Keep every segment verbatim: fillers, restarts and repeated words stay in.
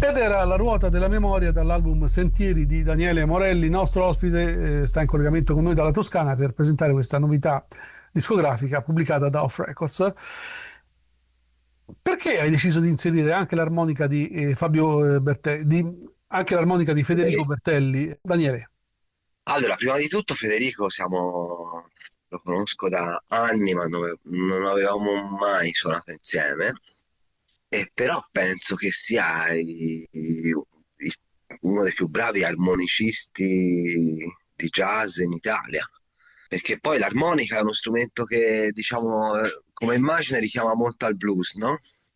Ed era La ruota della memoria dall'album Sentieri di Daniele Morelli. Il nostro ospite eh, sta in collegamento con noi dalla Toscana per presentare questa novità discografica pubblicata da Off Records. Perché hai deciso di inserire anche l'armonica di eh, Fabio eh, Bertelli, di- anche l'armonica di Federico Federico. Bertelli? Daniele. Allora, prima di tutto Federico siamo, lo conosco da anni, ma non, non avevamo mai suonato insieme, e però penso che sia i- i- i- uno dei più bravi armonicisti di jazz in Italia, perché poi l'armonica è uno strumento che, diciamo, eh, come immagine richiama molto al blues, no?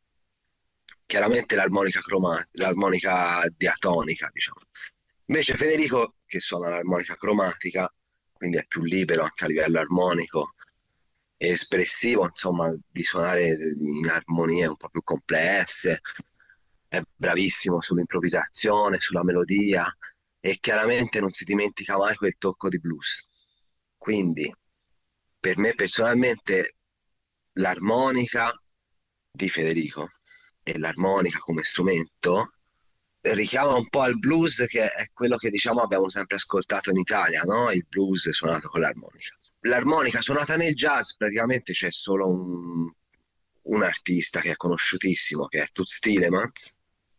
Chiaramente l'armonica cromatica, l'armonica diatonica, diciamo. Invece Federico, che suona l'armonica cromatica, quindi è più libero anche a livello armonico e espressivo, insomma, di suonare in armonie un po' più complesse, è bravissimo sull'improvvisazione, sulla melodia e chiaramente non si dimentica mai quel tocco di blues. Quindi, per me personalmente, l'armonica di Federico e l'armonica come strumento richiama un po' al blues, che è quello che diciamo abbiamo sempre ascoltato in Italia, no? Il blues suonato con l'armonica. L'armonica suonata nel jazz praticamente c'è solo un, un artista che è conosciutissimo, che è Toots Thielemans.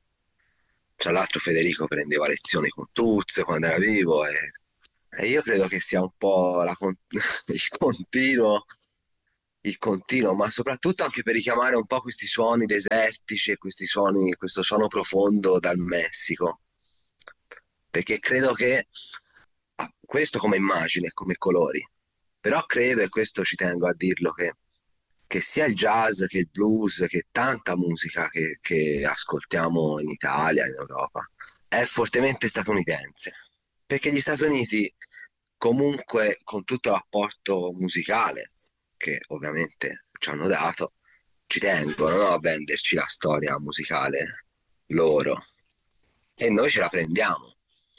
Tra l'altro Federico prendeva lezioni con Toots quando era vivo e, e io credo che sia un po' la con- il continuo il continuo, ma soprattutto anche per richiamare un po' questi suoni desertici e questi suoni, questo suono profondo dal Messico. Perché credo che ah, questo come immagine, come colori, però credo, e questo ci tengo a dirlo, che, che sia il jazz che il blues, che tanta musica che, che ascoltiamo in Italia, in Europa, è fortemente statunitense. Perché gli Stati Uniti, comunque, con tutto l'apporto musicale che ovviamente ci hanno dato, ci tengono, no, a venderci la storia musicale loro e noi ce la prendiamo.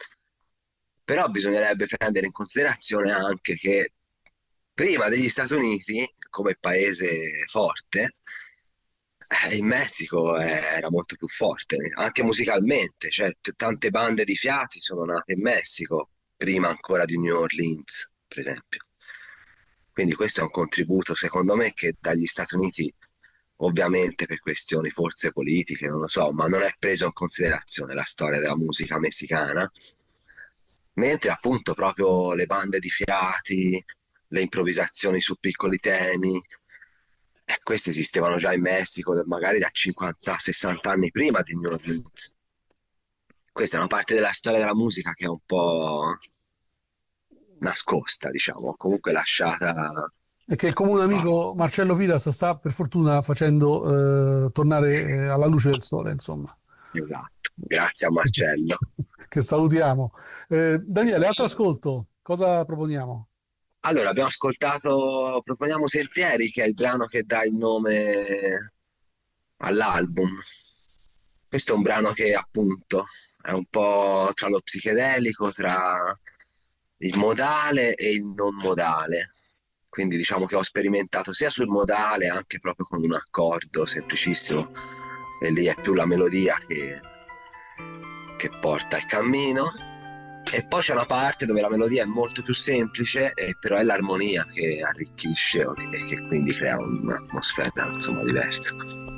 Però bisognerebbe prendere in considerazione anche che prima degli Stati Uniti, come paese forte, eh, il Messico era molto più forte, anche musicalmente, cioè t- tante bande di fiati sono nate in Messico, prima ancora di New Orleans, per esempio. Quindi questo è un contributo, secondo me, che dagli Stati Uniti, ovviamente per questioni forse politiche, non lo so, ma non è preso in considerazione la storia della musica messicana, mentre appunto proprio le bande di fiati, le improvvisazioni su piccoli temi, eh, queste esistevano già in Messico, magari da cinquanta sessanta anni prima di New Orleans. Questa è una parte della storia della musica che è un po' nascosta, diciamo, comunque lasciata. E che il comune amico Marcello Piras sta per fortuna facendo eh, tornare eh, alla luce del sole, insomma. Esatto, grazie a Marcello. Che salutiamo. Eh, Daniele, altro Esatto. ascolto, cosa proponiamo? Allora, abbiamo ascoltato Proponiamo Sentieri, che è il brano che dà il nome all'album. Questo è un brano che appunto è un po' tra lo psichedelico, tra il modale e il non modale. Quindi diciamo che ho sperimentato sia sul modale, anche proprio con un accordo semplicissimo, e lì è più la melodia che, che porta il cammino. E poi c'è una parte dove la melodia è molto più semplice, e però è l'armonia che arricchisce e che quindi crea un'atmosfera insomma diversa.